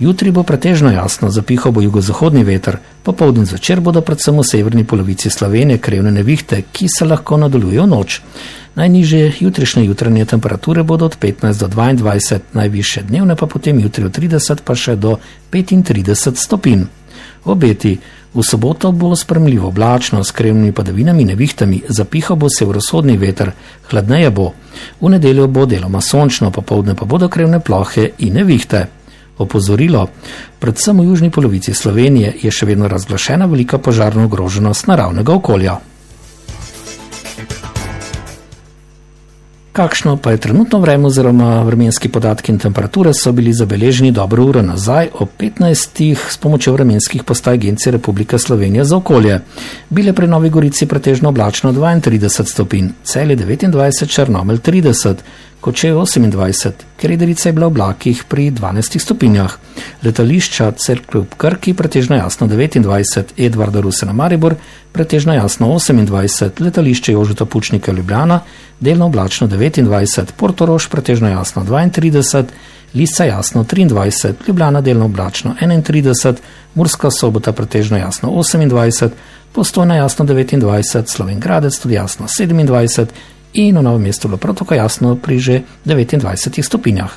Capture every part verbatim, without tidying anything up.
Jutri bo pretežno jasno, zapihal bo jugozahodni veter, popoldne zvečer bodo predvsem v severni polovici Slovenije krevne nevihte, ki se lahko nadaljujejo v noč. Najnižje jutrišnje jutranje temperature bodo od petnajst do dvaindvajset, najvišje dnevne pa potem jutri od trideset pa še do petintrideset stopinj. Obeti. V soboto bo spremljivo oblačno s krevnimi padavinami in nevihtami, zapihal bo severovzhodni veter, hladneje bo. V nedeljo bo deloma sončno, popoldne pa bodo krevne plohe in nevihte. Opozorilo. Predvsem v južni polovici Slovenije je še vedno razglašena velika požarna ogroženost naravnega okolja. Kakšno pa je trenutno vreme oziroma vremenski podatki in temperature so bili zabeleženi dobro uro nazaj ob petnajstih s pomočjo vremenskih postaj Agencije Republike Slovenije za okolje. Bile pri Novi Gorici pretežno oblačno dvaintrideset stopinj, Celje devetindvajset, Črnomelj trideset, Kočevje osemindvajset, Krederica je bila v oblakih pri dvanajstih stopinjah. Letališča Cerklje ob Krki pretežno jasno devetindvajset, Edvarda Rusena Maribor pretežno jasno osemindvajset, letališče Jožeta Pučnika Ljubljana delno oblačno devetindvajset, Portorož pretežno jasno dvaintrideset, Lisca jasno triindvajset, Ljubljana delno oblačno enaintrideset, Murska Sobota pretežno jasno osemindvajset, Postojna jasno devetindvajset, Slovenj Gradec tudi jasno sedemindvajset in v Novem mestu bilo prav tako jasno pri že devetindvajsetih stopinjah.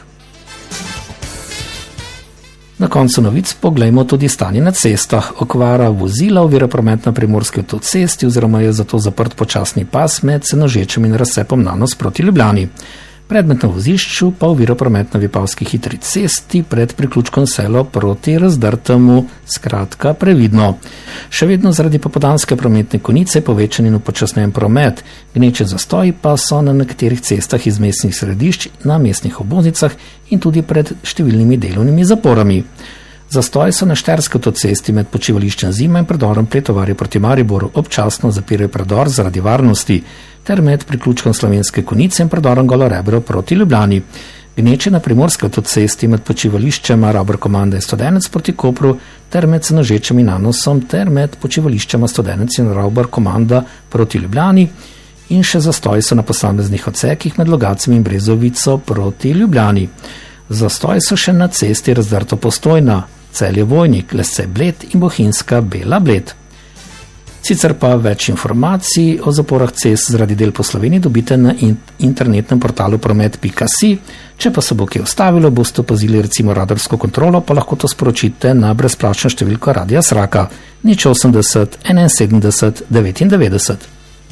Na koncu novic poglejmo tudi stanje na cestah. Okvara vozila ovira promet na primorski avtocesti oziroma je zato zaprt počasni pas med Senožečem in razcepom Nanos proti Ljubljani. Predmet na vozišču pa ovira promet na Vipavski hitri cesti pred priključkom Selo proti Razdrtemu, skratka previdno. Še vedno zaradi popoldanske prometne konice povečan in upočasnjen promet, gneče zastoji pa so na nekaterih cestah iz mestnih središč, na mestnih obvoznicah in tudi pred številnimi delovnimi zaporami. Zastoji so na Štajerski avtocesti med počivališčem Zima in predorom Pletovarje proti Mariboru, občasno zapirajo predor zaradi varnosti, ter med priključkom Slovenske Konjice in predorom Golo Rebro proti Ljubljani. Gneče na Primorski avtocesti med počivališčema Rabor Komanda in Studenec proti Kopru ter med Senožečem in Nanosom ter med počivališčema Studenec in Rabor Komanda proti Ljubljani in še zastoji so na posameznih odsekih med Logatcem in Brezovico proti Ljubljani. Zastoji so še na cesti Razdrto Postojna, Celje Vojnik, Lesce Bled in Bohinjska Bela Bled. Sicer pa več informacij o zaporah cest zaradi del po Sloveniji dobite na internetnem portalu promet pika si. Če pa se bo kje ustavilo, boste opazili recimo radarsko kontrolo, pa lahko to sporočite na brezplačno številko Radia Sraka nič osemdeset enainsedemdeset devetindevetdeset.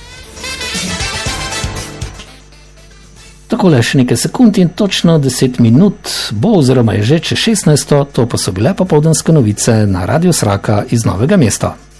Takole še nekaj sekund in točno deset minut bo oziroma je že čez šestnajsto, to pa so bile popoldanske novice na Radiu Sraka iz Novega mesta.